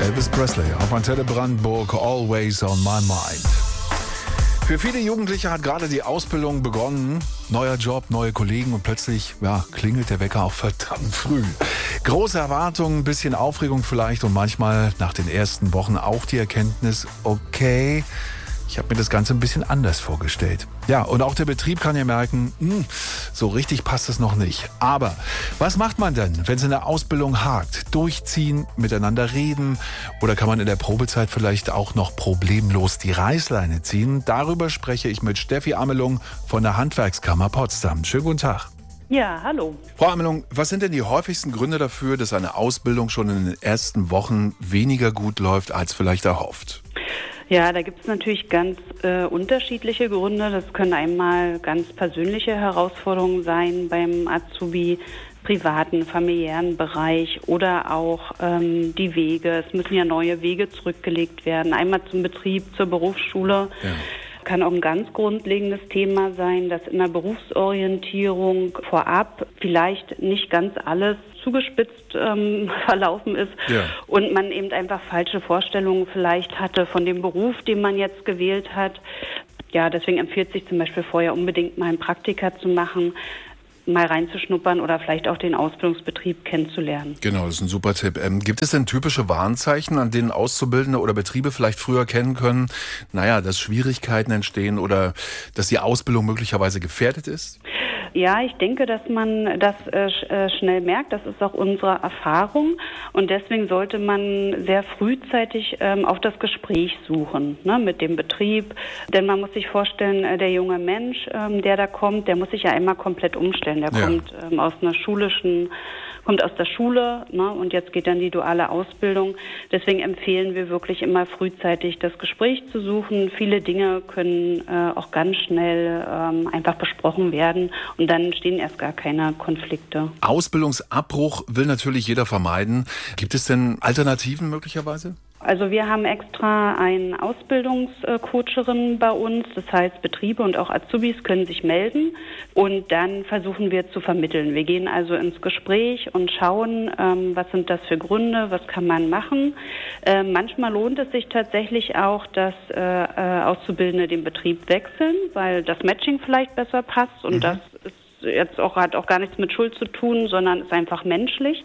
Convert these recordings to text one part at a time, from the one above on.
Elvis Presley auf Antenne Brandenburg, Always on my mind. Für viele Jugendliche hat gerade die Ausbildung begonnen. Neuer Job, neue Kollegen und plötzlich klingelt der Wecker auch verdammt früh. Große Erwartungen, ein bisschen Aufregung vielleicht und manchmal nach den ersten Wochen auch die Erkenntnis, okay, ich habe mir das Ganze ein bisschen anders vorgestellt. Ja, und auch der Betrieb kann ja merken, so richtig passt es noch nicht. Aber was macht man denn, wenn es in der Ausbildung hakt? Durchziehen, miteinander reden oder kann man in der Probezeit vielleicht auch noch problemlos die Reißleine ziehen? Darüber spreche ich mit Steffi Amelung von der Handwerkskammer Potsdam. Schönen guten Tag. Ja, hallo. Frau Amelung, was sind denn die häufigsten Gründe dafür, dass eine Ausbildung schon in den ersten Wochen weniger gut läuft als vielleicht erhofft? Ja, da gibt es natürlich ganz unterschiedliche Gründe. Das können einmal ganz persönliche Herausforderungen sein beim Azubi, privaten, familiären Bereich oder auch die Wege. Es müssen ja neue Wege zurückgelegt werden. Einmal zum Betrieb, zur Berufsschule. Ja. Kann auch ein ganz grundlegendes Thema sein, dass in der Berufsorientierung vorab vielleicht nicht ganz alles zugespitzt verlaufen ist und man eben einfach falsche Vorstellungen vielleicht hatte von dem Beruf, den man jetzt gewählt hat. Ja, deswegen empfiehlt sich zum Beispiel vorher unbedingt mal ein Praktika zu machen, mal reinzuschnuppern oder vielleicht auch den Ausbildungsbetrieb kennenzulernen. Genau, das ist ein super Tipp. Gibt es denn typische Warnzeichen, an denen Auszubildende oder Betriebe vielleicht früher erkennen können, dass Schwierigkeiten entstehen oder dass die Ausbildung möglicherweise gefährdet ist? Ja, ich denke, dass man das schnell merkt. Das ist auch unsere Erfahrung. Und deswegen sollte man sehr frühzeitig auch das Gespräch suchen, mit dem Betrieb. Denn man muss sich vorstellen, der junge Mensch, der da kommt, der muss sich ja einmal komplett umstellen. Der kommt kommt aus der Schule, und jetzt geht dann die duale Ausbildung. Deswegen empfehlen wir wirklich immer frühzeitig das Gespräch zu suchen. Viele Dinge können auch ganz schnell einfach besprochen werden und dann entstehen erst gar keine Konflikte. Ausbildungsabbruch will natürlich jeder vermeiden. Gibt es denn Alternativen möglicherweise? Also wir haben extra eine Ausbildungscoacherin bei uns, das heißt Betriebe und auch Azubis können sich melden und dann versuchen wir zu vermitteln. Wir gehen also ins Gespräch und schauen, was sind das für Gründe, was kann man machen. Manchmal lohnt es sich tatsächlich auch, dass Auszubildende den Betrieb wechseln, weil das Matching vielleicht besser passt und das ist jetzt hat auch gar nichts mit Schuld zu tun, sondern ist einfach menschlich.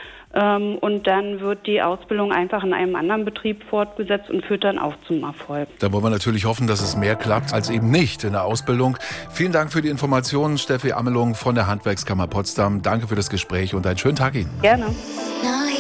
Und dann wird die Ausbildung einfach in einem anderen Betrieb fortgesetzt und führt dann auch zum Erfolg. Da wollen wir natürlich hoffen, dass es mehr klappt als eben nicht in der Ausbildung. Vielen Dank für die Informationen, Steffi Amelung von der Handwerkskammer Potsdam. Danke für das Gespräch und einen schönen Tag Ihnen. Gerne.